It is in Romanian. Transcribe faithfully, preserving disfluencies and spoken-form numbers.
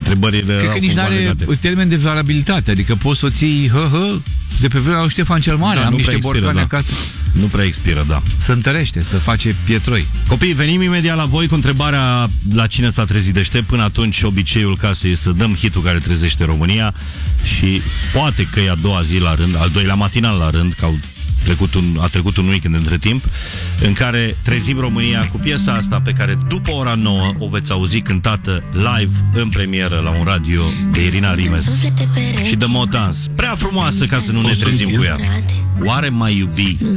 întrebările Cred că nici nu are termen de valabilitate. Adică poți să o ții hă-hă de pe vremea lui Ștefan cel Mare. Da, Am nu niște prea expiră, borcane da. acasă. Nu prea expiră, da. Să întărește, să face pietroi. Copii, venim imediat la voi cu întrebarea la cine s-a trezit deștept. Până atunci, obiceiul casei e să dăm hitul care trezește România și poate că e a doua zi la rând, al doilea matinal la rând, că au trecut un, a trecut un weekend între timp, în care trezim România cu piesa asta pe care după ora nouă o veți auzi cântată live în premieră la un radio de Irina Rimes și de Motans. Prea frumoasă ca să nu ne trezim cu ea. Oare m-ai iubi